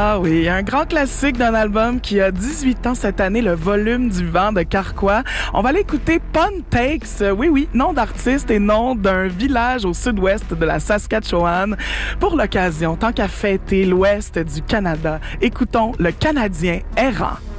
Ah oui, un grand classique d'un album qui a 18 ans cette année, Le volume du vent de Carquois. On va aller écouter Pun Takes, oui, nom d'artiste et nom d'un village au sud-ouest de la Saskatchewan. Pour l'occasion, tant qu'à fêter l'ouest du Canada, écoutons le Canadien errant.